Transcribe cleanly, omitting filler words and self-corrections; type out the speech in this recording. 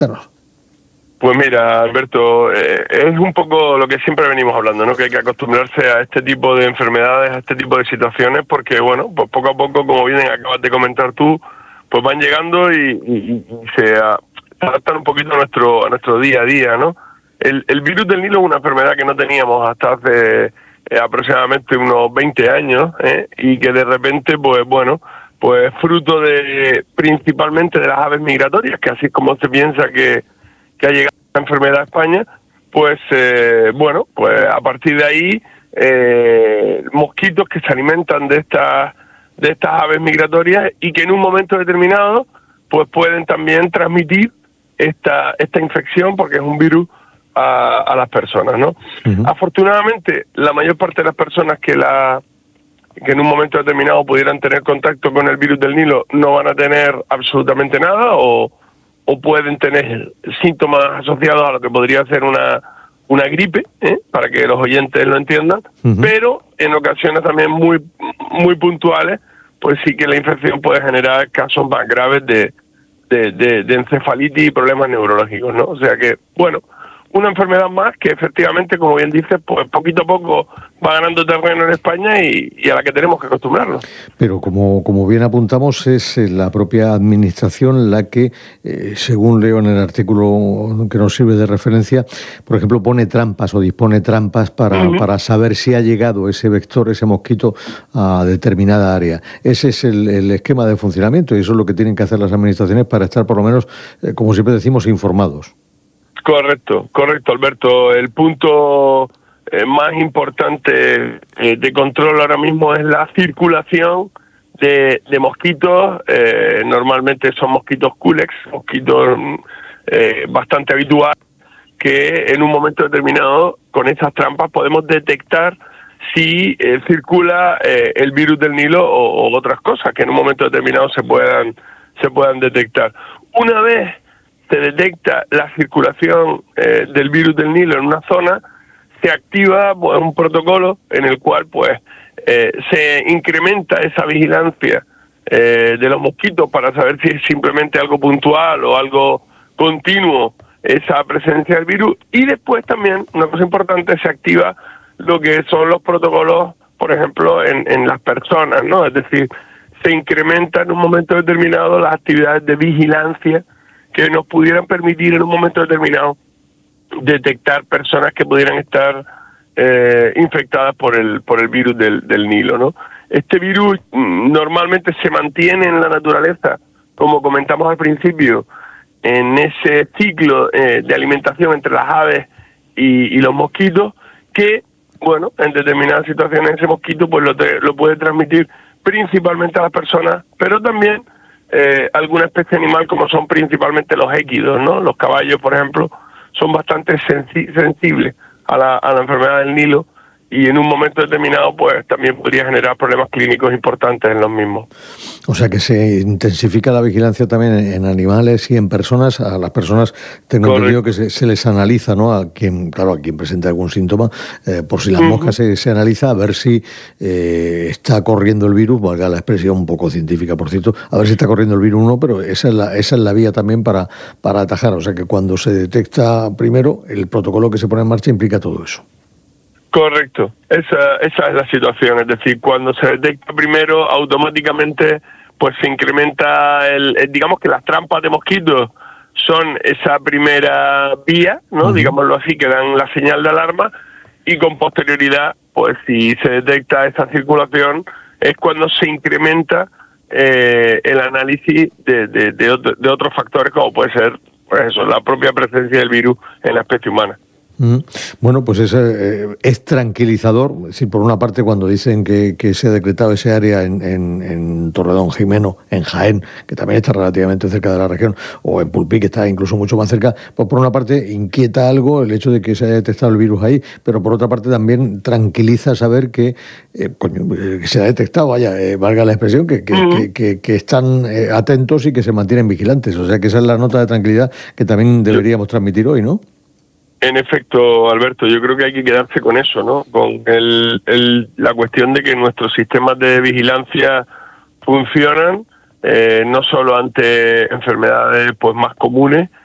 Pues mira, Alberto, es un poco lo que siempre venimos hablando, ¿no? Que hay que acostumbrarse a este tipo de enfermedades, a este tipo de situaciones, porque, bueno, pues poco a poco, como bien acabas de comentar tú, pues van llegando y se adaptan un poquito a nuestro día a día, ¿no? El virus del Nilo es una enfermedad que no teníamos hasta hace aproximadamente unos 20 años, y que de repente, pues bueno, pues fruto de principalmente de las aves migratorias, que así es como se piensa que ha llegado la enfermedad a España, pues bueno, pues a partir de ahí mosquitos que se alimentan de estas aves migratorias y que en un momento determinado pues pueden también transmitir esta infección, porque es un virus a las personas, ¿no? Uh-huh. Afortunadamente, la mayor parte de las personas que en un momento determinado pudieran tener contacto con el virus del Nilo no van a tener absolutamente nada o pueden tener síntomas asociados a lo que podría ser una gripe, para que los oyentes lo entiendan, uh-huh. Pero en ocasiones también muy puntuales, pues sí que la infección puede generar casos más graves de encefalitis y problemas neurológicos, ¿no? O sea que, bueno, una enfermedad más que efectivamente, como bien dices, pues poquito a poco va ganando terreno en España y a la que tenemos que acostumbrarnos. Pero como bien apuntamos, es la propia administración la que, según leo en el artículo que nos sirve de referencia, por ejemplo, pone trampas o dispone trampas para saber si ha llegado ese vector, ese mosquito, a determinada área. Ese es el esquema de funcionamiento y eso es lo que tienen que hacer las administraciones para estar, por lo menos, como siempre decimos, informados. Correcto, Alberto. El punto más importante de control ahora mismo es la circulación de mosquitos. Normalmente son mosquitos culex, mosquitos bastante habituales, que en un momento determinado con esas trampas podemos detectar si circula el virus del Nilo o otras cosas que en un momento determinado se puedan detectar. Una vez se detecta la circulación del virus del Nilo en una zona, se activa pues, un protocolo en el cual pues se incrementa esa vigilancia de los mosquitos para saber si es simplemente algo puntual o algo continuo esa presencia del virus, y después también, una cosa importante, se activa lo que son los protocolos, por ejemplo, en las personas, ¿no? Es decir, se incrementa en un momento determinado las actividades de vigilancia que nos pudieran permitir en un momento determinado detectar personas que pudieran estar infectadas por el virus del Nilo, ¿no? Este virus normalmente se mantiene en la naturaleza, como comentamos al principio, en ese ciclo de alimentación entre las aves y los mosquitos, que, bueno, en determinadas situaciones ese mosquito pues lo puede transmitir principalmente a las personas, pero también alguna especie animal, como son principalmente los équidos, ¿no? Los caballos, por ejemplo, son bastante sensibles a la enfermedad del Nilo, y en un momento determinado pues también podría generar problemas clínicos importantes en los mismos. O sea que se intensifica la vigilancia también en animales y en personas. A las personas tengo entendido que se les analiza, ¿no? A quien presenta algún síntoma, por si las moscas se analiza a ver si está corriendo el virus, valga la expresión un poco científica, por cierto, a ver si está corriendo el virus o no, pero esa es la vía también para atajar. O sea que cuando se detecta primero, el protocolo que se pone en marcha implica todo eso. Correcto, esa es la situación, es decir, cuando se detecta primero, automáticamente pues se incrementa digamos que las trampas de mosquitos son esa primera vía, ¿no? Uh-huh. Digámoslo así, que dan la señal de alarma, y con posterioridad, pues si se detecta esa circulación, es cuando se incrementa el análisis de otros factores, como puede ser, pues eso, la propia presencia del virus en la especie humana. Bueno, pues es tranquilizador. Sí, por una parte, cuando dicen que se ha decretado ese área en Torredón Jimeno, en Jaén, que también está relativamente cerca de la región, o en Pulpí, que está incluso mucho más cerca, pues por una parte inquieta algo el hecho de que se haya detectado el virus ahí, pero por otra parte también tranquiliza saber que se ha detectado, valga la expresión, que están atentos y que se mantienen vigilantes. O sea que esa es la nota de tranquilidad que también deberíamos transmitir hoy, ¿no? En efecto, Alberto, yo creo que hay que quedarse con eso, ¿no? Con la cuestión de que nuestros sistemas de vigilancia funcionan, no solo ante enfermedades pues más comunes,